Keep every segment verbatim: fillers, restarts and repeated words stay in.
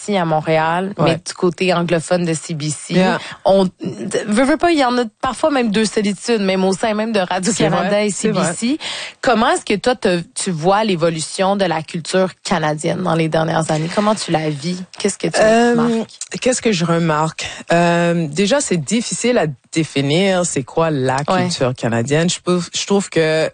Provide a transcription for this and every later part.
ici à Montréal, ouais. mais du côté anglophone de C B C, yeah. on veut, veut pas, il y en a parfois même deux solitudes, même au sein même de Radio-Canada et C B C. Vrai. Comment est-ce que toi, te, tu vois l'évolution de la culture canadienne dans les dernières années? Comment tu la vis? Qu'est-ce que tu euh, remarques? Qu'est-ce que je remarque? Euh, déjà, c'est difficile à définir c'est quoi la culture ouais. canadienne. Je, peux, je trouve que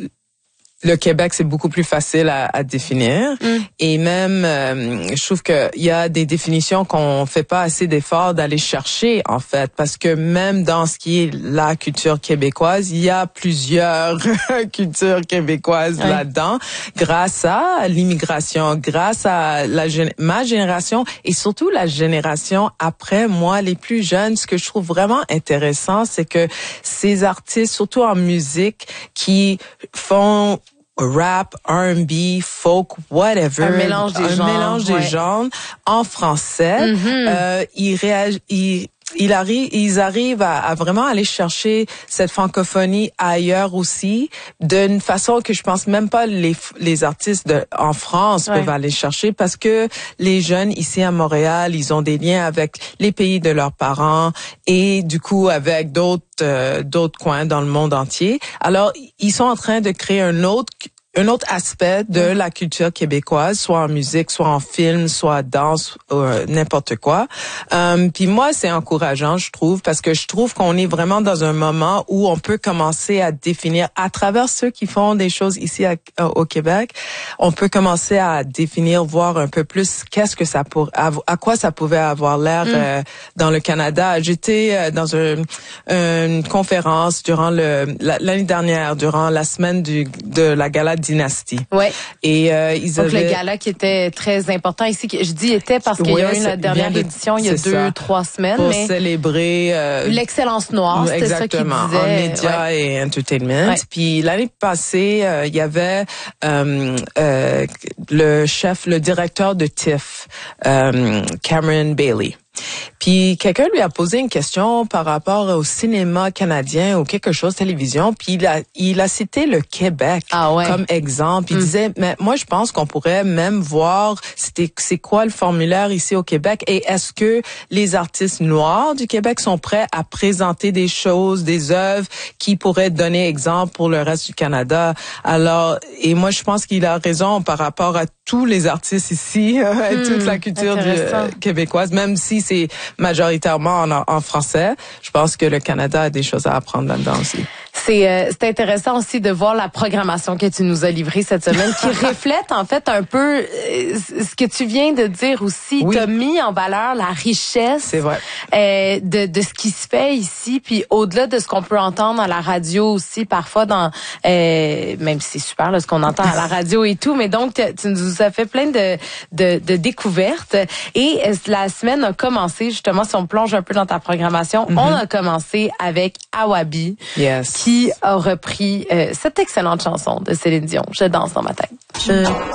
le Québec, c'est beaucoup plus facile à, à définir. Mm. Et même, euh, je trouve qu'il y a des définitions qu'on fait pas assez d'efforts d'aller chercher, en fait. Parce que même dans ce qui est la culture québécoise, il y a plusieurs cultures québécoises ouais. là-dedans. Grâce à l'immigration, grâce à la ma génération et surtout la génération après moi, les plus jeunes. Ce que je trouve vraiment intéressant, c'est que ces artistes, surtout en musique, qui font rap, R and B, folk, whatever. Un mélange des un genres. Un mélange ouais. des genres en français. Mm-hmm. Euh, ils réagissent, ils, ils arrivent, ils arrivent à, à vraiment aller chercher cette francophonie ailleurs aussi, d'une façon que je pense même pas les, les artistes de, en France ouais. peuvent aller chercher parce que les jeunes ici à Montréal, ils ont des liens avec les pays de leurs parents et du coup avec d'autres euh, d'autres coins dans le monde entier. Alors, ils sont en train de créer un autre un autre aspect de la culture québécoise, soit en musique, soit en film, soit danse, euh, n'importe quoi. Um, puis moi, c'est encourageant, je trouve, parce que je trouve qu'on est vraiment dans un moment où on peut commencer à définir, à travers ceux qui font des choses ici à, au Québec, on peut commencer à définir, voir un peu plus qu'est-ce que ça pour, à, à quoi ça pouvait avoir l'air mm. euh, dans le Canada. J'étais euh, dans un, une conférence durant le l'année dernière, durant la semaine du de la gala Dynastie. Ouais. Et euh, ils Donc avaient... le gala qui était très important ici, je dis était parce qu'il ouais, y a eu une dernière de... édition il y a deux, ça. trois semaines. Pour mais célébrer euh... l'excellence noire, c'était ça qu'ils disaient. En médias ouais. et entertainment. Ouais. Puis l'année passée, euh, il y avait euh, euh, le chef, le directeur de T I F F, euh, Cameron Bailey. Puis quelqu'un lui a posé une question par rapport au cinéma canadien ou quelque chose télévision, puis il a il a cité le Québec ah ouais. comme exemple. Il mm. disait mais moi je pense qu'on pourrait même voir c'était c'est quoi le formulaire ici au Québec et est-ce que les artistes noirs du Québec sont prêts à présenter des choses, des œuvres qui pourraient donner exemple pour le reste du Canada. Alors et moi je pense qu'il a raison par rapport à tous les artistes ici, mm. toute la culture du, euh, québécoise, même si c'est majoritairement en, en français. Je pense que le Canada a des choses à apprendre là-dedans aussi. C'est euh, c'est intéressant aussi de voir la programmation que tu nous as livrée cette semaine qui reflète en fait un peu euh, ce que tu viens de dire aussi. Oui. Tu as mis en valeur la richesse c'est vrai. Euh, de, de ce qui se fait ici, puis au-delà de ce qu'on peut entendre à la radio aussi, parfois dans... Euh, même si c'est super là, ce qu'on entend à la radio et tout, mais donc tu nous as fait plein de, de, de découvertes. Et la semaine a commencé, justement, si on plonge un peu dans ta programmation, mm-hmm. on a commencé avec Awabi. Yes. Qui a repris euh, cette excellente chanson de Céline Dion, Je danse dans ma tête. Je